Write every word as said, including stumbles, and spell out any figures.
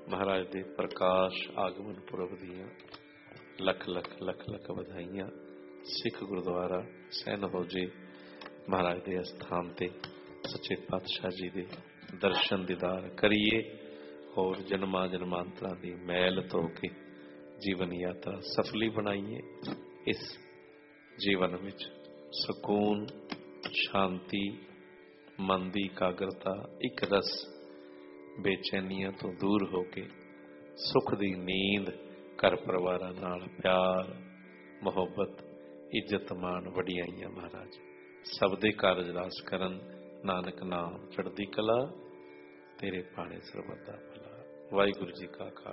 महाराज दे प्रकाश आगमन पुरब दियां लख लख लख लख बधाइयां। सिख गुरुद्वारा सैन फौजी महाराज के अस्थान ते सच्चे पातशाह जी के दर्शन दीदार करिए और जन्मां जन्मांतरां की मैल धो के जीवन यात्रा सफली बनाइए। इस जीवन में सुकून, शांति, मन की एकाग्रता, एक रस, बेचैनियां तो दूर हो के सुख दी नींद, घर परिवार नाल प्यार, मुहब्बत, इज्जत मान वडियाइयां महाराज सब दे कारज रास करन। नानक नाम चढ़दी कला, तेरे पाने सरबत दा भला। वाहिगुरू जी का खालसा।